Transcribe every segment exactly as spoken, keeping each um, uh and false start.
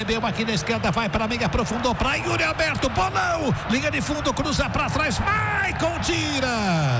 recebeu aqui na esquerda, vai para a meia, aprofundou para Yuri Alberto, bolão, linha de fundo, cruza para trás, Maicon tira.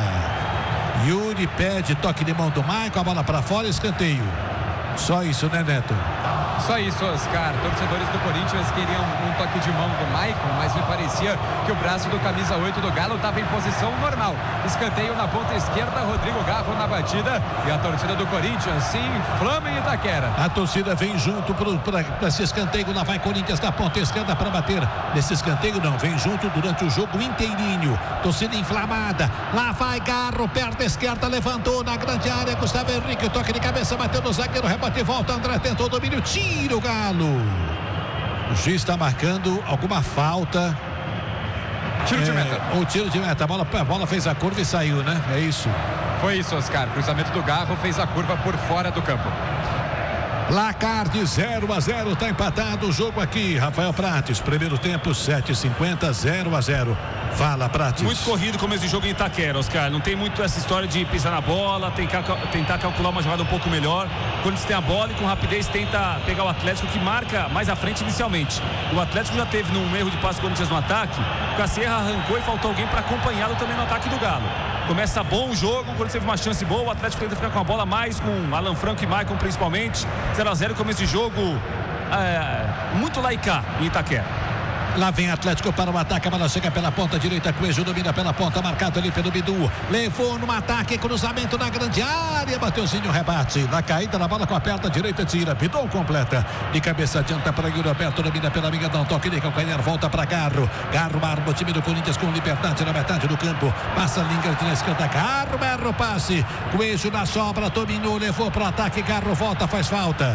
Yuri pede toque de mão do Maicon, a bola para fora, escanteio. Só isso, né, Neto? Só isso, Oscar. Torcedores do Corinthians queriam um toque de mão do Maicon, mas me parecia que o braço do camisa oito do Galo estava em posição normal. Escanteio na ponta esquerda, Rodrigo Garro na batida, e a torcida do Corinthians se inflama em Itaquera. A torcida vem junto para esse escanteio, lá vai Corinthians na ponta esquerda para bater. Nesse escanteio não, vem junto durante o jogo inteirinho. Torcida inflamada, lá vai Garro, perna esquerda, levantou na grande área, Gustavo Henrique, toque de cabeça, bateu no zagueiro, rebate e volta, André tentou domínio, tira o Galo. O juiz está marcando alguma falta. Tiro é, de meta. O tiro de meta, a bola, a bola fez a curva e saiu, né? É isso. Foi isso, Oscar. Cruzamento do Garro fez a curva por fora do campo. Placar de zero a zero, está empatado o jogo aqui. Rafael Prates, primeiro tempo, sete e cinquenta, zero a zero. Fala, Prates. Muito corrido começo de jogo em Itaquera, Oscar. Não tem muito essa história de pisar na bola, tentar, tentar calcular uma jogada um pouco melhor. Quando você tem a bola e com rapidez tenta pegar o Atlético, que marca mais à frente inicialmente. O Atlético já teve num erro de passe Corinthians no ataque. O Caceira arrancou e faltou alguém para acompanhá-lo também no ataque do Galo. Começa bom o jogo, quando teve uma chance boa, o Atlético tenta ficar com a bola mais, com Alan Franco e Maicon principalmente. zero a zero, começo de jogo é, muito laicá em Itaquera. Lá vem Atlético para o ataque, a bola chega pela ponta direita, Coelho domina pela ponta, marcado ali pelo Bidu, levou no ataque, cruzamento na grande área, Mateuzinho rebate, na caída na bola com a perna direita, tira, Bidu completa, de cabeça adianta para Yuri Alberto, domina pela minha, dá um toque de calcanhar, volta para Garro, Garro arma o time do Corinthians com liberdade na metade do campo, passa Lingard na esquerda, Garro erra o passe, Coelho na sobra, dominou, levou para o ataque, Garro volta, faz falta.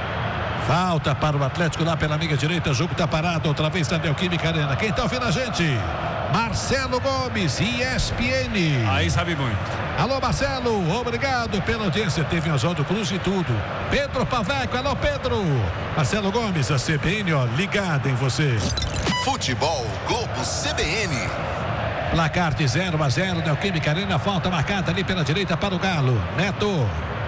Falta para o Atlético lá pela amiga direita, o jogo está parado, outra vez na Neoquímica Arena. Quem está ouvindo a gente? Marcelo Gomes, E S P N. Aí sabe muito. Alô, Marcelo, obrigado pela audiência. Teve Oswaldo Cruz e tudo. Pedro Paveco, alô, Pedro. Marcelo Gomes, a C B N, ó, ligada em você. Futebol Globo C B N. Placar de zero a zero, Neoquímica Arena, falta marcada ali pela direita para o Galo. Neto.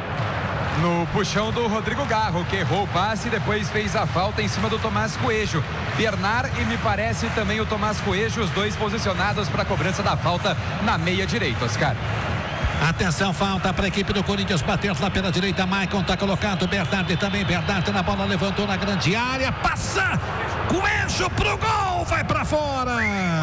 No puxão do Rodrigo Garro, que errou o passe e depois fez a falta em cima do Tomás Coelho. Bernard e me parece também o Tomás Coelho, os dois posicionados para a cobrança da falta na meia direita, Oscar. Atenção, falta para a equipe do Corinthians bater lá pela direita, Maicon está colocado, Bernard também, Bernard na bola, levantou na grande área, passa, Coelho pro gol, vai para fora.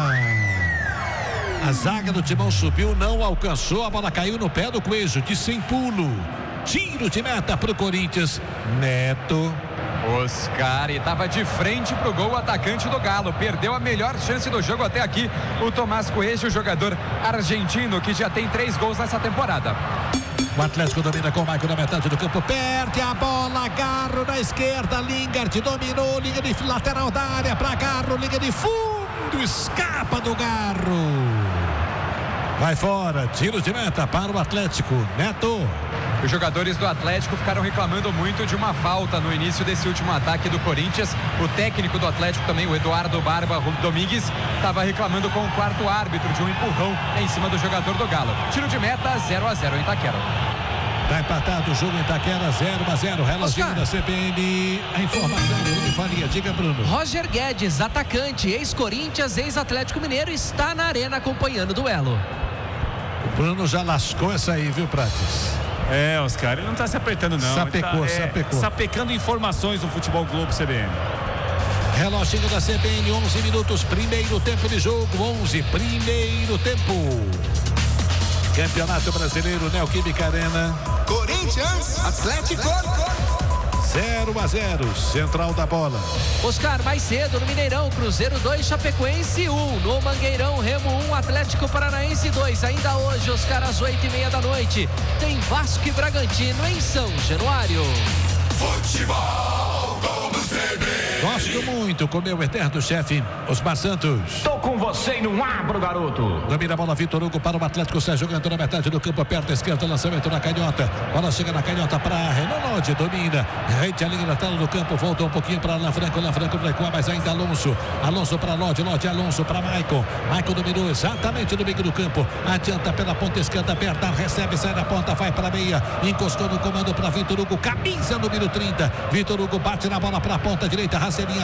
A zaga do Timão subiu, não alcançou, a bola caiu no pé do Coelho, de sem pulo. Tiro de meta pro Corinthians. Neto. Oscar, e estava de frente pro gol o atacante do Galo. Perdeu a melhor chance do jogo até aqui. O Tomás Coelho, o jogador argentino, que já tem três gols nessa temporada. O Atlético domina com o Maicon na metade do campo. Perde a bola. Garro na esquerda. Lingard dominou. Liga de lateral da área para Garro. Liga de fundo. Escapa do Garro. Vai fora. Tiro de meta para o Atlético. Neto. Os jogadores do Atlético ficaram reclamando muito de uma falta no início desse último ataque do Corinthians. O técnico do Atlético também, o Eduardo Barba Domingues, estava reclamando com o quarto árbitro de um empurrão em cima do jogador do Galo. Tiro de meta, zero a zero em Itaquera. Está empatado o jogo em Itaquera, zero a zero. Reloginho da C B N. A informação do Bruno Faria. Diga, Bruno. Roger Guedes, atacante, ex-Corinthians, ex-Atlético Mineiro, está na arena acompanhando o duelo. O Bruno já lascou essa aí, viu, Prates? É, Oscar, ele não está se apertando não. Sapecou, ele tá, é, sapecou. Sapecando informações do Futebol Globo C B N. Reloginho da C B N, onze minutos, primeiro tempo de jogo, onze, primeiro tempo. Campeonato Brasileiro, Neoquímica Arena. Corinthians, Atlético. zero a zero, central da bola. Oscar, mais cedo no Mineirão, Cruzeiro dois, Chapecoense um. No Mangueirão, Remo um, Atlético Paranaense dois. Ainda hoje, Oscar, às oito e meia da noite, tem Vasco e Bragantino em São Januário. Futebol Globo C B N. Gosto muito com meu eterno chefe, Osmar Santos. Tô com você e não abro, garoto. Domina a bola, Vitor Hugo para o Atlético, sai jogando na metade do campo, perto esquerda, lançamento na canhota. Bola chega na canhota para Renan Lodge, domina. Rente a linha na tela do campo, voltou um pouquinho para Alan Franco, Alan Franco recua, mas ainda Alonso. Alonso para Lodge, Lodge, Alonso para Maicon. Maicon dominou exatamente no meio do campo. Adianta pela ponta esquerda, Bernard recebe, sai da ponta, vai para a meia. Encostou no comando para Vitor Hugo, camisa número trinta. Vitor Hugo bate na bola para a ponta direita, Racelinha